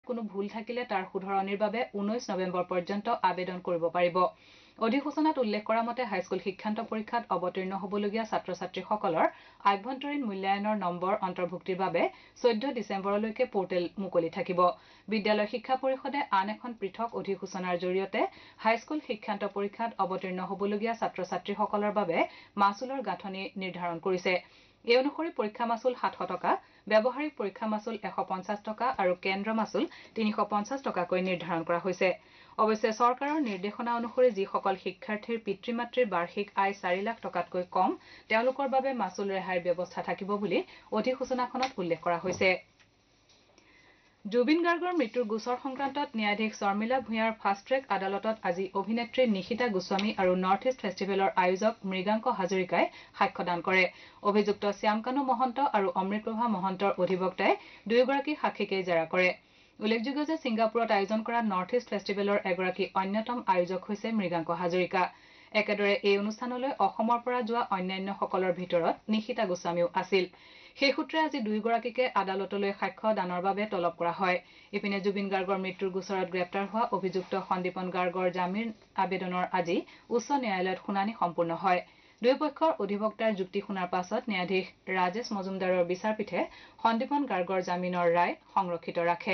কোনো ভুল থাকিলে তাৰ শুধৰণিৰ বাবে 19 নৱেম্বৰ পৰ্যন্ত আবেদন কৰিব পাৰিব অধিসূচনাত উল্লেখ কৰা মতে হাইস্কুল শিক্ষান্ত পৰীক্ষাত অৱতীৰ্ণ হ'বলগীয়া ছাত্ৰ-ছাত্ৰীসকলৰ আভ্যন্তৰীণ মূল্যায়নৰ নম্বৰ অন্তৰ্ভুক্তিৰ বাবে 14 ডিচেম্বৰলৈকে পোৰ্টেল মুকলি থাকিব বিদ্যালয় শিক্ষা পৰিষদে আন এখন পৃথক অধিসূচনাৰ জৰিয়তে হাইস্কুল শিক্ষান্ত পৰীক্ষাত অৱতীৰ্ণ হ'বলগীয়া ছাত্ৰ-ছাত্ৰীসকলৰ বাবে মাচুলৰ গাঁথনি নিৰ্ধাৰণ কৰিছে এই অনুসৰি পৰীক্ষা মাচুল 700 টকা ব্যৱহাৰিক পৰীক্ষা মাচুল 150 টকা আৰু কেন্দ্ৰ মাচুল 350 টকাকৈ নিৰ্ধাৰণ কৰা হৈছে অৱশ্যে চৰকাৰৰ নিৰ্দেশনা অনুসৰি যিসকল শিক্ষাৰ্থীৰ পিতৃ-মাতৃৰ বাৰ্ষিক আয় 4 লাখ টকাতকৈ কম তেওঁলোকৰ বাবে মাচুল ৰেহাইৰ ব্যৱস্থা থাকিব বুলি অধিসূচনাখনত উল্লেখ কৰা হৈছে জুবিন গাৰ্গৰ মৃত্যুৰ গোচৰ সংক্ৰান্তত ন্যায়াধীশ শৰ্মিলা ভূঞাৰ ফাষ্ট ট্ৰেক আদালতত আজি অভিনেত্ৰী নিশিতা গোস্বামী আৰু নৰ্থ ইষ্ট ফেষ্টিভেলৰ আয়োজক মৃগাংক হাজৰিকাই সাক্ষ্যদান কৰে অভিযুক্ত শ্যামকানু মহন্ত আৰু অমৃতপ্ৰভা মহন্তৰ অধিবক্তাই দুয়োগৰাকী সাক্ষীকেই জেৰা কৰে উল্লেখযোগ্য যে ছিংগাপুৰত আয়োজন কৰা নৰ্থ ইষ্ট ফেষ্টিভেলৰ এগৰাকী অন্যতম আয়োজক হৈছে মৃগাংক হাজৰিকা একেদৰে এই অনুষ্ঠানলৈ অসমৰ পৰা যোৱা অন্যান্যসকলৰ ভিতৰত নিশিতা গোস্বামীও আছিল সেই সূত্ৰে আজি দুয়োগৰাকীকে আদালতলৈ সাক্ষ্য দানৰ বাবে তলব কৰা হয় ইপিনে জুবিন গাৰ্গৰ মৃত্যুৰ গোচৰত গ্ৰেপ্তাৰ হোৱা অভিযুক্ত সন্দীপন গাৰ্গৰ জামিন আবেদনৰ আজি উচ্চ ন্যায়ালয়ত শুনানি সম্পূৰ্ণ হয় দুয়োপক্ষৰ অধিবক্তাৰ যুক্তি শুনাৰ পাছত ন্যায়াধীশ ৰাজেশ মজুমদাৰৰ বিচাৰপীঠে সন্দীপন গাৰ্গৰ জামিনৰ ৰায় সংৰক্ষিত ৰাখে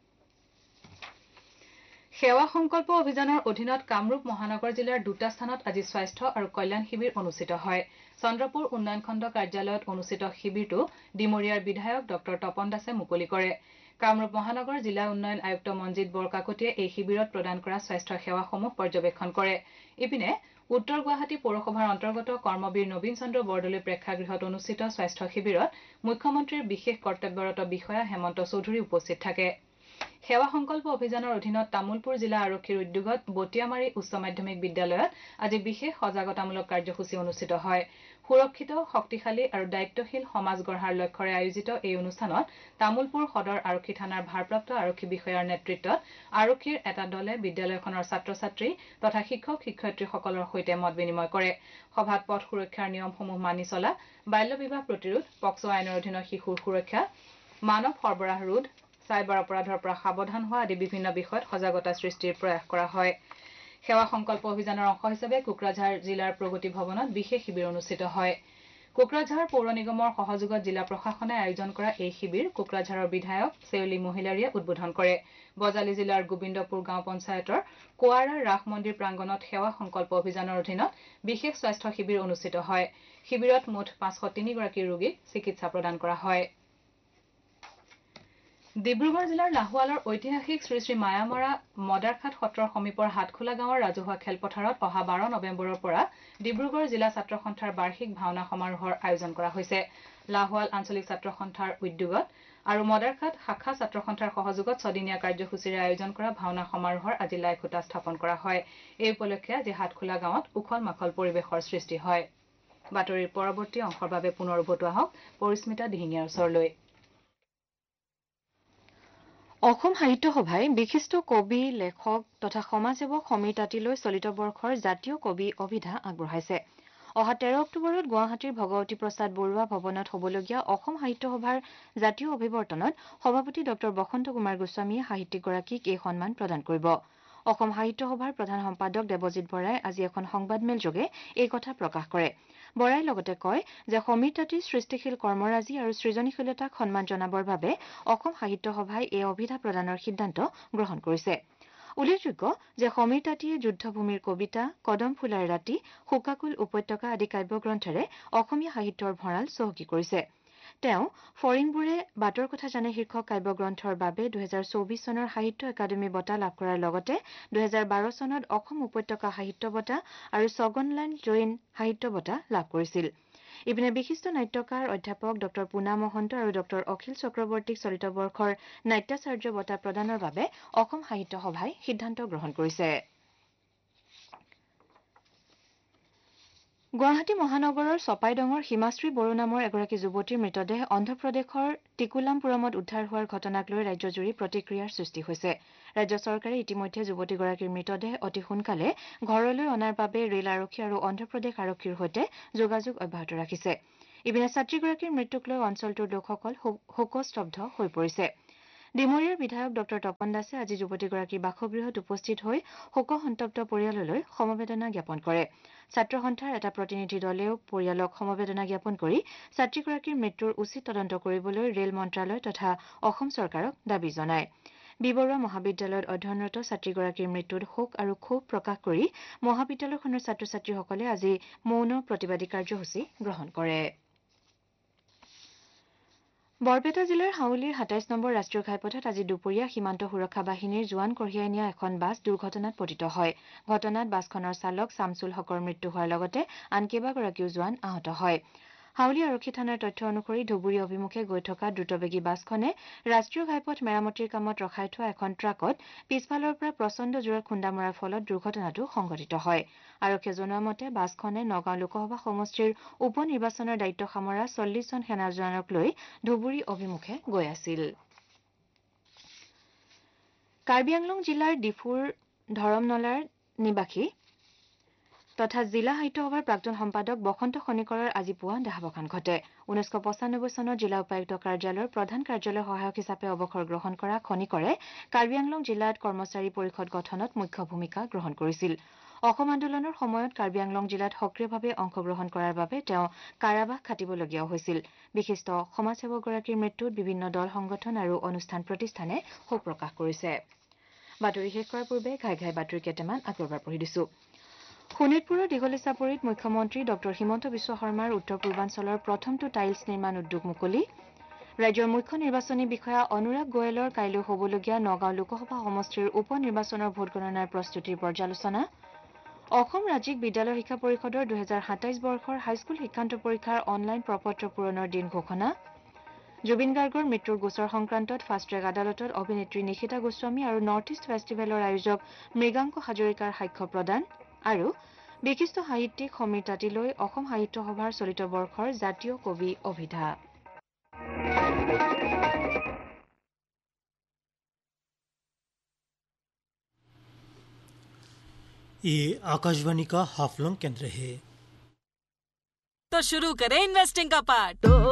সেৱা সংকল্প অভিযানৰ অধীনত কামৰূপ মহানগৰ জিলাৰ দুটা স্থানত আজি স্বাস্থ্য আৰু কল্যাণ শিবিৰ অনুষ্ঠিত হয় চন্দ্ৰপুৰ উন্নয়ন খণ্ড কাৰ্যালয়ত অনুষ্ঠিত শিবিৰটো ডিমৰীয়াৰ বিধায়ক ডক্টৰ তপন দাসে মুকলি কৰে কামৰূপ মহানগৰ জিলা উন্নয়ন আয়ুক্ত মঞ্জিত বৰকাকতিয়ে এই শিবিৰত প্ৰদান কৰা স্বাস্থ্য সেৱাসমূহ পৰ্যবেক্ষণ কৰে ইপিনে উত্তৰ গুৱাহাটী পৌৰসভাৰ অন্তৰ্গত কৰ্মবীৰ নবীন চন্দ্ৰ বৰদলৈ প্ৰেক্ষাগৃহত অনুষ্ঠিত স্বাস্থ্য শিবিৰত মুখ্যমন্ত্ৰীৰ বিশেষ কৰ্তব্যৰত বিষয়া হেমন্ত চৌধুৰী উপস্থিত থাকে সেৱা সংকল্প অভিযানৰ অধীনত তামুলপুৰ জিলা আৰক্ষীৰ উদ্যোগত বটিয়ামাৰী উচ্চ মাধ্যমিক বিদ্যালয়ত আজি বিশেষ সজাগতামূলক কাৰ্যসূচী অনুষ্ঠিত হয় সুৰক্ষিত শক্তিশালী আৰু দায়িত্বশীল সমাজ গঢ়াৰ লক্ষ্যৰে আয়োজিত এই অনুষ্ঠানত তামুলপুৰ সদৰ আৰক্ষী থানাৰ ভাৰপ্ৰাপ্ত আৰক্ষী বিষয়াৰ নেতৃত্বত আৰক্ষীৰ এটা দলে বিদ্যালয়খনৰ ছাত্ৰ-ছাত্ৰী তথা শিক্ষক শিক্ষয়িত্ৰীসকলৰ সৈতে মত বিনিময় কৰে সভাত পথ সুৰক্ষাৰ নিয়মসমূহ মানি চলা বাল্য বিবাহ প্ৰতিৰোধ পক্সো আইনৰ অধীনত শিশুৰ সুৰক্ষা মানৱ সৰবৰাহ ৰোধ চাইবাৰ অপৰাধৰ পৰা সাৱধান হোৱা আদি বিভিন্ন বিষয়ত সজাগতা সৃষ্টিৰ প্ৰয়াস কৰা হয় সেৱা সংকল্প অভিযানৰ অংশ হিচাপে কোকৰাঝাৰ জিলাৰ প্ৰগতি ভৱনত বিশেষ শিবিৰ অনুষ্ঠিত হয় কোকৰাঝাৰ পৌৰ নিগমৰ সহযোগত জিলা প্ৰশাসনে আয়োজন কৰা এই শিবিৰ কোকৰাঝাৰৰ বিধায়ক চেউলি মহিলাৰীয়ে উদ্বোধন কৰে বজালী জিলাৰ গোবিন্দপুৰ গাঁও পঞ্চায়তৰ কোৱাৰা ৰাস মন্দিৰ প্ৰাংগণত সেৱা সংকল্প অভিযানৰ অধীনত বিশেষ স্বাস্থ্য শিবিৰ অনুষ্ঠিত হয় শিবিৰত মুঠ 503 গৰাকী ৰোগীক চিকিৎসা প্ৰদান কৰা হয় ডিব্ৰুগড় জিলাৰ লাহোৱালৰ ঐতিহাসিক শ্ৰী শ্ৰী মায়ামৰা মদাৰখাট সত্ৰৰ সমীপৰ হাটখোলা গাঁৱৰ ৰাজহুৱা খেলপথাৰত অহা 12 নৱেম্বৰৰ পৰা ডিব্ৰুগড় জিলা ছাত্ৰ সন্থাৰ বাৰ্ষিক ভাওনা সমাৰোহৰ আয়োজন কৰা হৈছে লাহোৱাল আঞ্চলিক ছাত্ৰ সন্থাৰ উদ্যোগত আৰু মদাৰখাট শাখা ছাত্ৰ সন্থাৰ সহযোগত ছদিনীয়া কাৰ্যসূচীৰে আয়োজন কৰা ভাওনা সমাৰোহৰ আজি লাইখুটা স্থাপন কৰা হয় এই উপলক্ষে আজি হাটখোলা গাঁৱত উখল মাখল পৰিৱেশৰ সৃষ্টি হয় বাতৰিৰ পৰৱৰ্তী অংশৰ বাবে পুনৰ উভতি আহক পৰিস্মিতা দিহিঙীয়াৰ ওচৰলৈ অসম সাহিত্য সভাই বিশিষ্ট কবি লেখক তথা সমাজসেৱক সমীৰ তাঁতীলৈ চলিত বৰ্ষৰ জাতীয় কবি অভিধা আগবঢ়াইছে অহা 13 অক্টোবৰত গুৱাহাটীৰ ভগৱতী প্ৰসাদ বৰুৱা ভৱনত হ'বলগীয়া অসম সাহিত্য সভাৰ জাতীয় অভিৱৰ্তনত সভাপতি ড বসন্ত কুমাৰ গোস্বামীয়ে সাহিত্যিকগৰাকীক এই সন্মান প্ৰদান কৰিব অসম সাহিত্য সভাৰ প্ৰধান সম্পাদক দেৱজিৎ বৰাই আজি এখন সংবাদমেল যোগে এই কথা প্ৰকাশ কৰে বৰাই লগতে কয় যে সমীৰ তাঁতীৰ সৃষ্টিশীল কৰ্মৰাজি আৰু সৃজনীশীলতাক সন্মান জনাবৰ বাবে অসম সাহিত্য সভাই এই অভিধা প্ৰদানৰ সিদ্ধান্ত গ্ৰহণ কৰিছে উল্লেখযোগ্য যে সমীৰ তাঁতীয়ে যুদ্ধভূমিৰ কবিতা কদম ফুলাৰ ৰাতি শোকাকুল উপত্যকা আদি কাব্যগ্ৰন্থেৰে অসমীয়া সাহিত্যৰ ভঁৰাল চহকী কৰিছে তেওঁ ফৰিংবোৰে বাটৰ কথা জানে শীৰ্ষক কাব্যগ্ৰন্থৰ বাবে 2024 চনৰ সাহিত্য একাডেমী বঁটা লাভ কৰাৰ লগতে 2012 চনত অসম উপত্যকা সাহিত্য বঁটা আৰু ছগনলাইন জৈন সাহিত্য বঁটা লাভ কৰিছিল ইপিনে বিশিষ্ট নাট্যকাৰ অধ্যাপক ড পুনা মহন্ত আৰু ড অখিল চক্ৰৱৰ্তীক চলিত বৰ্ষৰ নাট্যাচাৰ্য বঁটা প্ৰদানৰ বাবে অসম সাহিত্য সভাই সিদ্ধান্ত গ্ৰহণ কৰিছে গুৱাহাটী মহানগৰৰ চপাইডঙৰ হিমাশ্ৰী বড়ো নামৰ এগৰাকী যুৱতীৰ মৃতদেহ অন্ধ্ৰপ্ৰদেশৰ টিকুলামপুৰমত উদ্ধাৰ হোৱাৰ ঘটনাক লৈ ৰাজ্যজুৰি প্ৰতিক্ৰিয়াৰ সৃষ্টি হৈছে ৰাজ্য চৰকাৰে ইতিমধ্যে যুৱতীগৰাকীৰ মৃতদেহ অতি সোনকালে ঘৰলৈ অনাৰ বাবে ৰেল আৰক্ষী আৰু অন্ধ্ৰপ্ৰদেশ আৰক্ষীৰ সৈতে যোগাযোগ অব্যাহত ৰাখিছে ইপিনে ছাত্ৰীগৰাকীৰ মৃত্যুক লৈ অঞ্চলটোৰ লোকসকল শোকস্তব্ধ হৈ পৰিছে ডিমৰীয়াৰ বিধায়ক ডক্টৰ তপন দাসে আজি যুৱতীগৰাকীৰ বাসগৃহত উপস্থিত হৈ শোকসন্তপ্ত পৰিয়াললৈ সমবেদনা জ্ঞাপন কৰে। ছাত্ৰ সন্থাৰ এটা প্ৰতিনিধি দলেও পৰিয়ালক সমবেদনা জ্ঞাপন কৰি ছাত্ৰীগৰাকীৰ মৃত্যুৰ উচিত তদন্ত কৰিবলৈ ৰেল মন্ত্ৰালয় তথা অসম চৰকাৰক দাবী জনায়। বি বৰুৱা মহাবিদ্যালয়ত অধ্যয়নৰত ছাত্ৰীগৰাকীৰ মৃত্যুত শোক আৰু ক্ষোভ প্ৰকাশ কৰি মহাবিদ্যালয়খনৰ ছাত্ৰ ছাত্ৰীসকলে আজি মৌন প্ৰতিবাদী কাৰ্যসূচী গ্ৰহণ কৰে। বৰপেটা জিলাৰ হাউলিৰ ২৭ নম্বৰ ৰাষ্ট্ৰীয় ঘাইপথত আজি দুপৰীয়া সীমান্ত সুৰক্ষা বাহিনীৰ জোৱান কঢ়িয়াই নিয়া এখন বাছ দুৰ্ঘটনাত পতিত হয়। ঘটনাত বাছখনৰ চালক শামছুল হকৰ মৃত্যু হোৱাৰ লগতে আন কেইবাগৰাকীও জোৱান আহত হয়। হাউলি আৰক্ষী থানাৰ তথ্য অনুসৰি ধুবুৰী অভিমুখে গৈ থকা দ্ৰুতবেগী বাছখনে ৰাষ্ট্ৰীয় ঘাইপথ মেৰামতিৰ কামত ৰখাই থোৱা এখন ট্ৰাকত পিছফালৰ পৰা প্ৰচণ্ড জোৰত খুন্দা মৰাৰ ফলত দুৰ্ঘটনাটো সংঘটিত হয়। আৰক্ষীয়ে জনোৱা মতে বাছখনে নগাঁও লোকসভা সমষ্টিৰ উপ নিৰ্বাচনৰ দায়িত্ব সামৰা ৪০ জন সেনা জোৱানক লৈ ধুবুৰী অভিমুখে গৈ আছিল। কাৰ্বি আংলং জিলাৰ ডিফুৰ ধৰমনলাৰ নিবাসী তথা জিলা সাহিত্য সভাৰ প্ৰাক্তন সম্পাদক বসন্ত খনিকৰৰ আজি পুৱা দেহাৱসান ঘটে। ১৯৯৫ চনত জিলা উপায়ুক্ত কাৰ্যালয়ৰ প্ৰধান কাৰ্যালয় সহায়ক হিচাপে অৱসৰ গ্ৰহণ কৰা খনিকৰে কাৰ্বি আংলং জিলাত কৰ্মচাৰী পৰিষদ গঠনত মুখ্য ভূমিকা গ্ৰহণ কৰিছিল। অসম আন্দোলনৰ সময়ত কাৰ্বি আংলং জিলাত সক্ৰিয়ভাৱে অংশগ্ৰহণ কৰাৰ বাবে তেওঁ কাৰাবাস খাটিবলগীয়াও হৈছিল। বিশিষ্ট সমাজসেৱকগৰাকীৰ মৃত্যুত বিভিন্ন দল সংগঠন আৰু অনুষ্ঠান প্ৰতিষ্ঠানে শোক প্ৰকাশ কৰিছে। বাতৰি শেষ কৰাৰ পূৰ্বে ঘাই ঘাই বাতৰি কেইটামান আকৌ এবাৰ পঢ়ি দিছো। শোণিতপুৰৰ দীঘলী চাপৰিত মুখ্যমন্ত্ৰী ডক্টৰ হিমন্ত বিশ্ব শৰ্মাৰ উত্তৰ পূৰ্বাঞ্চলৰ প্ৰথমটো টাইলছ নিৰ্মাণ উদ্যোগ মুকলি। ৰাজ্যৰ মুখ্য নিৰ্বাচনী বিষয়া অনুৰাগ গোৱেলৰ কাইলৈ হ'বলগীয়া নগাঁও লোকসভা সমষ্টিৰ উপ নিৰ্বাচনৰ ভোটগণনাৰ প্ৰস্তুতিৰ পৰ্যালোচনা। অসম ৰাজ্যিক বিদ্যালয় শিক্ষা পৰিষদৰ ২০২৭ বৰ্ষৰ হাইস্কুল শিক্ষান্ত পৰীক্ষাৰ অনলাইন প্ৰপত্ৰ পূৰণৰ দিন ঘোষণা। জুবিন গাৰ্গৰ মৃত্যুৰ গোচৰ সংক্ৰান্তত ফাষ্ট ট্ৰেক আদালতত অভিনেত্ৰী নিশিতা গোস্বামী আৰু নৰ্থ ইষ্ট ফেষ্টিভেলৰ আয়োজক মৃগাংক হাজৰিকাৰ সাক্ষ্য প্ৰদান আৰু বিশিষ্ট সাহিত্যিক সমীৰ তাঁতীলৈ অসম সাহিত্য সভাৰ চলিত বৰ্ষৰ জাতীয় কবি অভিধা। ये आकाशवाणी का हाफलंग केंद्र है। तो शुरू करें इन्वेस्टिंग का पार्ट।